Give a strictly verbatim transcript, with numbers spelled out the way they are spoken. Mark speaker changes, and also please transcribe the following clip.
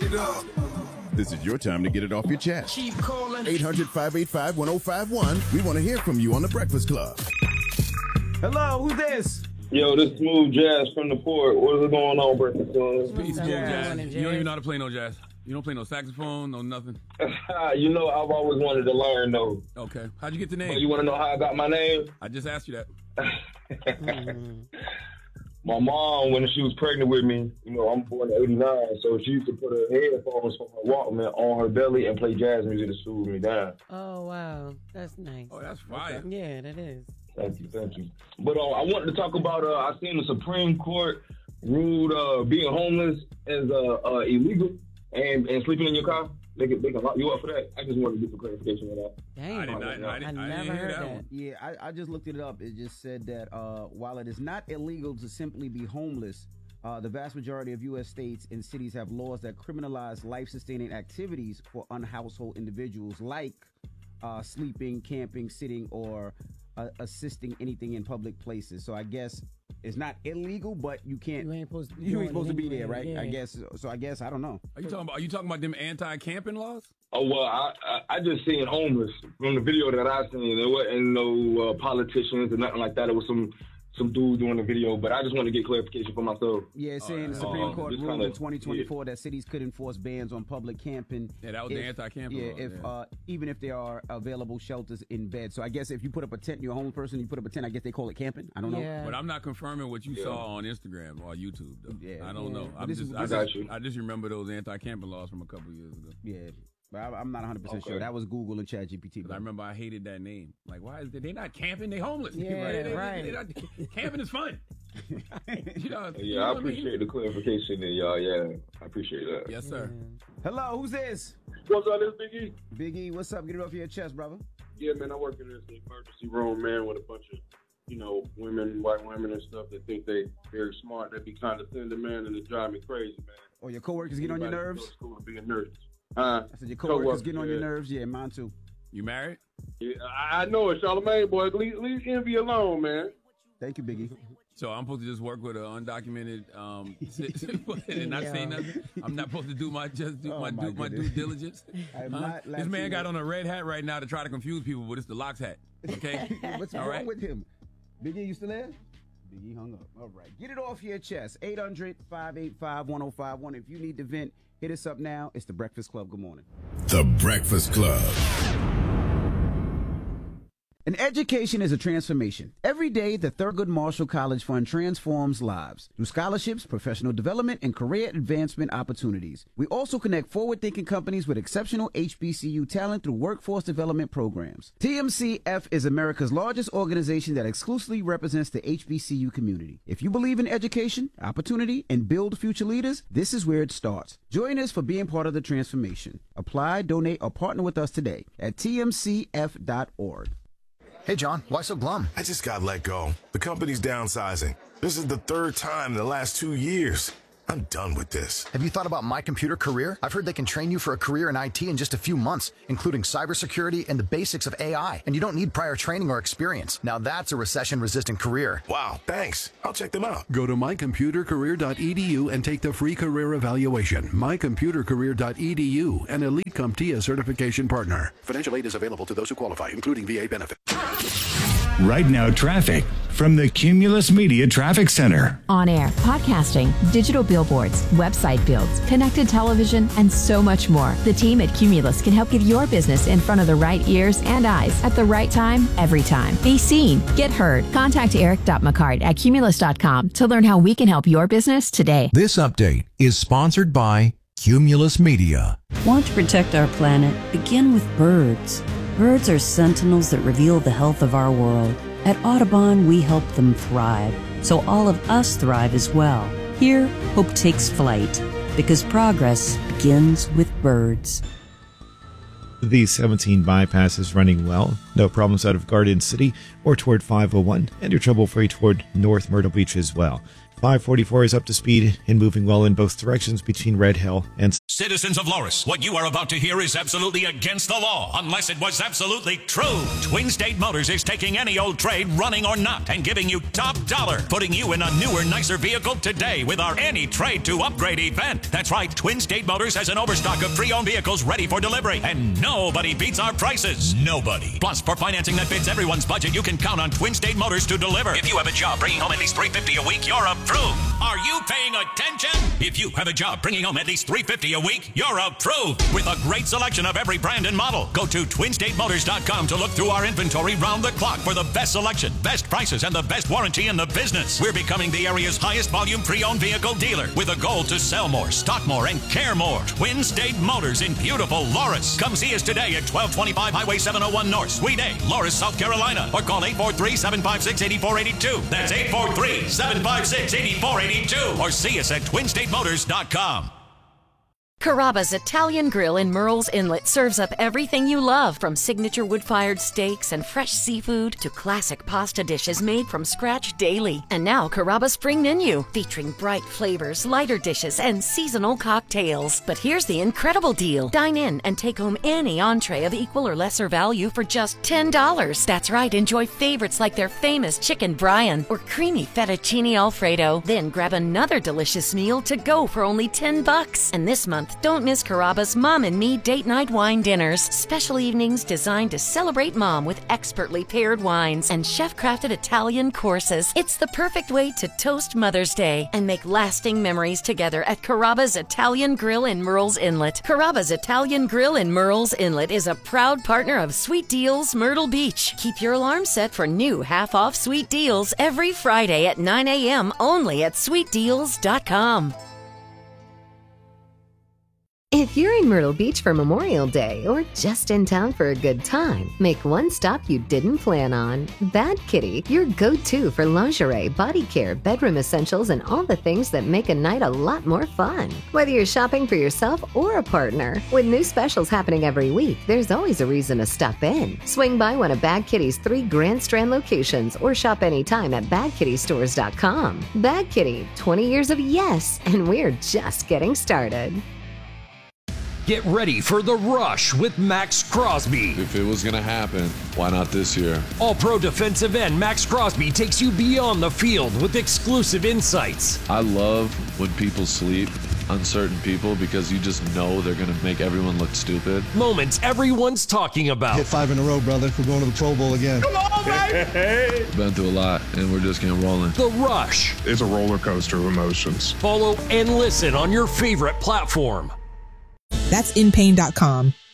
Speaker 1: it up.
Speaker 2: This is your time to get it off your chest. Keep calling. eight hundred, five eight five, one oh five one. We want to hear from you on The Breakfast Club.
Speaker 3: Hello, who's this?
Speaker 4: Yo, this Smooth Jazz from the port. What is going on, Breakfast Club?
Speaker 5: Peace, Smooth Jazz. You don't even know how to play no jazz. You don't play no saxophone, no nothing.
Speaker 4: You know, I've always wanted to learn, though.
Speaker 5: Okay. How'd you get the name?
Speaker 4: But you want to know how I got my name?
Speaker 5: I just asked you that.
Speaker 4: mm-hmm. My mom, when she was pregnant with me, you know, I'm born in eighty-nine, so she used to put her headphones from her Walkman on her belly and play jazz music to soothe me down.
Speaker 6: Oh, wow. That's nice.
Speaker 5: Oh, that's fire.
Speaker 6: Yeah, that is.
Speaker 4: Thank you, thank you. But uh, I wanted to talk about, uh, I seen the Supreme Court ruled uh, being homeless as uh, uh, illegal and, and sleeping in your car. They can, they can lock you up for that. I just wanted to get some clarification on that.
Speaker 6: Dang.
Speaker 5: I, did not, I, did,
Speaker 6: I,
Speaker 5: I, did, I
Speaker 6: never heard that.
Speaker 5: that one.
Speaker 3: Yeah, I, I just looked it up. It just said that uh, while it is not illegal to simply be homeless, uh, the vast majority of U S states and cities have laws that criminalize life-sustaining activities for unhousehold individuals like uh, sleeping, camping, sitting, or uh, assisting anything in public places. So I guess it's not illegal, but you can't.
Speaker 6: You ain't supposed to,
Speaker 3: you ain't supposed to be there, right?
Speaker 6: Yeah.
Speaker 3: I guess. So I guess I don't know.
Speaker 5: Are you talking about? Are you talking about them anti-camping laws?
Speaker 4: Oh well, I, I I just seen homeless from the video that I seen. There wasn't no uh, politicians or nothing like that. It was some some dude doing the video, but I just want to get clarification for myself.
Speaker 3: Yeah, it's saying
Speaker 5: uh,
Speaker 3: the Supreme
Speaker 4: uh,
Speaker 3: Court
Speaker 4: just
Speaker 3: ruled
Speaker 4: kinda,
Speaker 3: in twenty twenty-four
Speaker 4: yeah.
Speaker 3: that cities could enforce bans on public camping.
Speaker 5: Yeah, that was
Speaker 3: if,
Speaker 5: the anti-camping
Speaker 3: Yeah,
Speaker 5: law.
Speaker 3: if
Speaker 5: yeah.
Speaker 3: Uh, even if there are available shelters in bed. So I guess if you put up a tent, you're a homeless person. You put up a tent. I guess they call it camping. I don't know.
Speaker 6: Yeah.
Speaker 5: But I'm not confirming what you
Speaker 4: Yeah.
Speaker 5: saw on Instagram or YouTube, though.
Speaker 3: Yeah.
Speaker 5: I don't
Speaker 6: Yeah.
Speaker 5: know. I'm
Speaker 3: This
Speaker 5: just,
Speaker 3: is-
Speaker 5: I,
Speaker 4: I got
Speaker 5: just,
Speaker 4: you.
Speaker 5: I just remember those anti-camping laws from a couple years ago.
Speaker 3: Yeah, but I, I'm not one hundred percent
Speaker 4: Okay.
Speaker 3: sure. That was Google and ChatGPT.
Speaker 5: Because I remember I hated that name. Like, why is they? They not camping. They homeless.
Speaker 6: Yeah,
Speaker 5: they, they,
Speaker 6: right.
Speaker 5: They, not, camping is fun. you know,
Speaker 4: Yeah,
Speaker 5: you know
Speaker 4: I
Speaker 5: what
Speaker 4: appreciate
Speaker 5: mean?
Speaker 4: the clarification there, y'all. Yeah, I appreciate that.
Speaker 5: Yes, sir.
Speaker 3: Hello, who's this?
Speaker 7: What's up, this Big E?
Speaker 3: Big E, what's up? Get it off your chest, brother.
Speaker 7: Yeah, man, I work in this emergency room, man, with a bunch of, you know, women, white women and stuff that think they very smart. They be condescending, man, and it drive me crazy, man.
Speaker 3: Or your coworkers get on your
Speaker 7: Anybody
Speaker 3: nerves?
Speaker 7: Go to school and be a nurse. Uh,
Speaker 3: I said your coworkers
Speaker 7: coworkers,
Speaker 3: getting on your
Speaker 7: yeah.
Speaker 3: nerves? Yeah, mine too.
Speaker 5: You married?
Speaker 7: Yeah, I I know it, Charlamagne, boy. Leave, leave envy alone, man.
Speaker 3: Thank you, Big E.
Speaker 5: So I'm supposed to just work with an undocumented um, and not say
Speaker 6: Yeah.
Speaker 5: nothing. I'm not supposed to do my just do
Speaker 3: Oh,
Speaker 5: my,
Speaker 3: my
Speaker 5: do my due
Speaker 3: goodness.
Speaker 5: diligence.
Speaker 3: I'm
Speaker 5: Huh?
Speaker 3: not
Speaker 5: This man
Speaker 3: Latino.
Speaker 5: got on a red hat right now to try to confuse people, but it's the Locks hat. Okay,
Speaker 3: What's
Speaker 5: All
Speaker 3: wrong
Speaker 5: right.
Speaker 3: with him? Big E, you still there? Big E hung up. All right. Get it off your chest. eight hundred, five eight five, one oh five one. If you need to vent, hit us up now. It's The Breakfast Club. Good morning.
Speaker 2: The Breakfast Club.
Speaker 3: An education is a transformation. Every day, the Thurgood Marshall College Fund transforms lives through scholarships, professional development, and career advancement opportunities. We also connect forward-thinking companies with exceptional H B C U talent through workforce development programs. T M C F is America's largest organization that exclusively represents the H B C U community. If you believe in education, opportunity, and build future leaders, this is where it starts. Join us for being part of the transformation. Apply, donate, or partner with us today at T M C F dot org.
Speaker 8: Hey, John, why so glum?
Speaker 1: I just got let go. The company's downsizing. This is the third time in the last two years. I'm done with this.
Speaker 8: Have you thought about My Computer Career? I've heard they can train you for a career in I T in just a few months, including cybersecurity and the basics of A I. And you don't need prior training or experience. Now that's a recession-resistant career.
Speaker 1: Wow, thanks. I'll check them out.
Speaker 9: Go to my computer career dot e d u and take the free career evaluation. my computer career dot e d u, an Elite CompTIA certification partner. Financial aid is available to those who qualify, including V A benefit.
Speaker 10: Right now, traffic from the Cumulus Media Traffic Center.
Speaker 11: On air, podcasting, digital billboards, website builds, connected television, and so much more. The team at Cumulus can help get your business in front of the right ears and eyes at the right time, every time. Be seen, get heard. Contact eric dot mccart at cumulus dot com to learn how we can help your business today.
Speaker 12: This update is sponsored by Cumulus Media.
Speaker 13: Want to protect our planet? Begin with birds. Birds are sentinels that reveal the health of our world. At Audubon, we help them thrive, so all of us thrive as well. Here, hope takes flight, because progress begins with birds.
Speaker 14: The seventeen bypass is running well. No problems out of Garden City or toward five oh one, and you're trouble-free toward North Myrtle Beach as well. five forty-four is up to speed and moving well in both directions between Red Hill and...
Speaker 15: Citizens of Loris, what you are about to hear is absolutely against the law, unless it was absolutely true. Twin State Motors is taking any old trade, running or not, and giving you top dollar, putting you in a newer, nicer vehicle today with our Any Trade to Upgrade event. That's right, Twin State Motors has an overstock of pre-owned vehicles ready for delivery, and nobody beats our prices. Nobody. Plus, for financing that fits everyone's budget, you can count on Twin State Motors to deliver. If you have a job bringing home at least three hundred fifty dollars a week, you're approved. Are you paying attention? If you have a job bringing home at least three hundred fifty dollars a week, you're approved. With a great selection of every brand and model. Go to twin state motors dot com to look through our inventory round the clock for the best selection, best prices, and the best warranty in the business. We're becoming the area's highest volume pre-owned vehicle dealer with a goal to sell more, stock more, and care more. Twin State Motors in beautiful Loris. Come see us today at twelve twenty-five Highway seven oh one North, Suite A, Loris, South Carolina, or call eight four three, seven five six, eight four eight two. That's eight four three, seven five six, eight four eight two. Or see us at twin state motors dot com.
Speaker 16: Carrabba's Italian Grill in Murrells Inlet serves up everything you love, from signature wood-fired steaks and fresh seafood to classic pasta dishes made from scratch daily. And now Carrabba's Spring Menu, featuring bright flavors, lighter dishes, and seasonal cocktails. But here's the incredible deal. Dine in and take home any entree of equal or lesser value for just ten dollars. That's right, enjoy favorites like their famous chicken Brian or creamy fettuccine Alfredo. Then grab another delicious meal to go for only ten bucks. And this month, don't miss Carrabba's Mom and Me Date Night Wine Dinners. Special evenings designed to celebrate mom with expertly paired wines and chef-crafted Italian courses. It's the perfect way to toast Mother's Day and make lasting memories together at Carrabba's Italian Grill in Murrells Inlet. Carrabba's Italian Grill in Murrells Inlet is a proud partner of Sweet Deals Myrtle Beach. Keep your alarm set for new half-off sweet deals every Friday at nine a.m. only at sweet deals dot com.
Speaker 17: If you're in Myrtle Beach for Memorial Day or just in town for a good time, make one stop you didn't plan on. Bad Kitty, your go-to for lingerie, body care, bedroom essentials, and all the things that make a night a lot more fun. Whether you're shopping for yourself or a partner, with new specials happening every week, there's always a reason to stop in. Swing by one of Bad Kitty's three Grand Strand locations or shop anytime at bad kitty stores dot com. Bad Kitty, twenty years of yes, and we're just getting started.
Speaker 18: Get ready for The Rush with Max Crosby.
Speaker 19: If it was going to happen, why not this year?
Speaker 18: All-Pro defensive end Max Crosby takes you beyond the field with exclusive insights.
Speaker 19: I love when people sleep on certain people because you just know they're going to make everyone look stupid.
Speaker 18: Moments everyone's talking about.
Speaker 20: Hit five in a row, brother. We're going to the Pro Bowl again.
Speaker 19: Come on, baby! Been through a lot, and we're just getting rolling.
Speaker 18: The Rush.
Speaker 21: It's a roller coaster of emotions.
Speaker 18: Follow and listen on your favorite platform.
Speaker 22: That's in pain dot com.